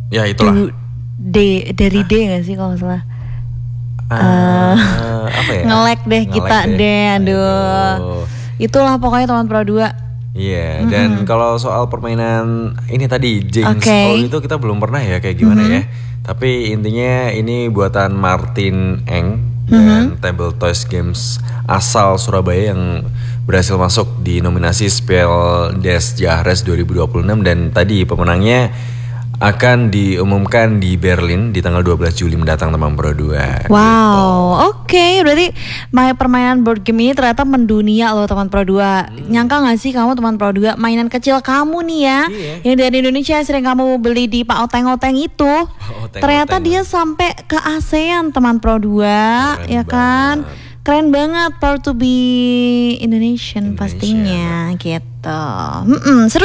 Ya itulah. Dari D nggak sih kalau salah? Apa ya? Ngelek deh kita deh, aduh. Itulah pokoknya teman Pro 2. Iya, dan kalau soal permainan ini tadi James itu kita belum pernah ya kayak gimana ya. Tapi intinya ini buatan Martin Eng dan Table Toys Games asal Surabaya yang berhasil masuk di nominasi Spel des Jahres 2026 dan tadi pemenangnya akan diumumkan di Berlin di tanggal 12 Juli mendatang teman Pro 2. Wow, oke. Berarti permainan board game ini ternyata mendunia loh teman Pro 2. Nyangka gak sih kamu teman Pro 2 mainan kecil kamu nih ya, yang dari Indonesia sering kamu beli di Pak Oteng-Oteng itu, ternyata dia sampai ke ASEAN teman Pro 2, ya kan? Keren banget, proud to be Indonesian pastinya gitu. Seru.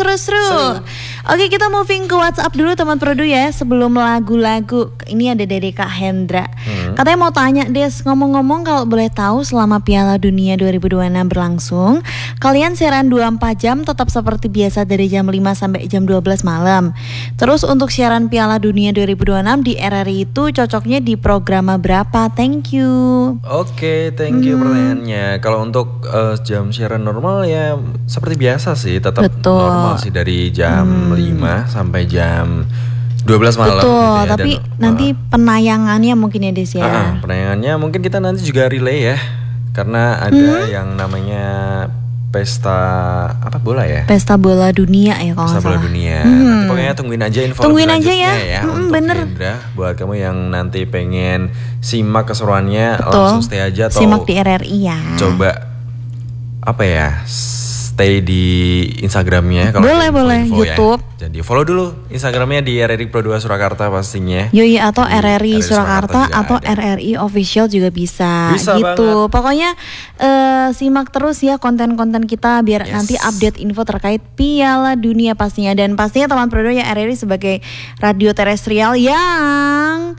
Oke, kita moving ke WhatsApp dulu teman Pro 2 ya sebelum lagu-lagu. Ini ada dari Kak Hendra. Katanya mau tanya Des, ngomong-ngomong kalau boleh tahu selama Piala Dunia 2026 berlangsung, kalian siaran 24 jam tetap seperti biasa dari jam 5 sampai jam 12 malam. Terus untuk siaran Piala Dunia 2026 di RRI itu cocoknya di program berapa? Thank you. Oke, thank you pertanyaannya. Kalau untuk jam siaran normal ya seperti biasa sih, tetap normal sih dari jam 5 sampai jam 12 malam. Betul, gitu ya. tapi dan, nanti penayangannya mungkin ya Des ya. Penayangannya mungkin kita nanti juga relay ya, karena ada yang namanya pesta apa bola ya? Pesta bola dunia ya kalau nggak salah. Pesta bola dunia. Nanti pokoknya tungguin aja info selanjutnya ya untuk bener. Hendra. Buat kamu yang nanti pengen simak keseruannya, langsung stay aja atau simak di RRI ya. Coba apa ya? Stay di Instagramnya kalau boleh YouTube ya. Jadi follow dulu Instagramnya di RRI Pro 2 Surakarta pastinya. Yoi, atau RRI Surakarta atau ada. RRI Official juga bisa gitu banget. Pokoknya simak terus ya konten-konten kita biar nanti update info terkait Piala Dunia pastinya. Dan pastinya teman Pro 2 ya RRI sebagai radio terestrial yang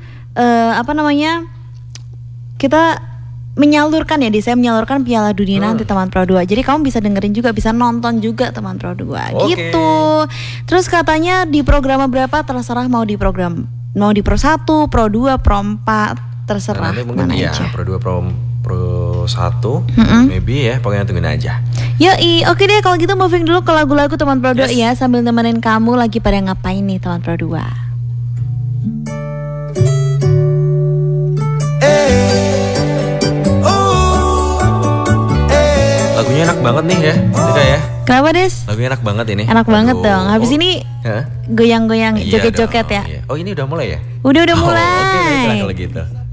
kita menyalurkan ya, saya menyalurkan Piala Dunia nanti teman Pro 2. Jadi kamu bisa dengerin juga, bisa nonton juga teman Pro 2 gitu. Terus katanya di program berapa terserah, mau di Pro 1, Pro 2, Pro 4 terserah mana aja. Pro 2, Pro 1 maybe ya, pokoknya tungguin aja. Yoi, oke deh kalau gitu moving dulu ke lagu-lagu teman Pro 2 ya, sambil nemenin kamu lagi pada ngapain nih teman Pro 2. Lagunya enak banget nih ya, Dika ya. Kenapa Des? Lagunya enak banget ini. Enak banget dong. Habis ini goyang-goyang, joget-joget ya. Oh ini udah mulai ya? Udah mulai. Oke, baiklah kalau gitu.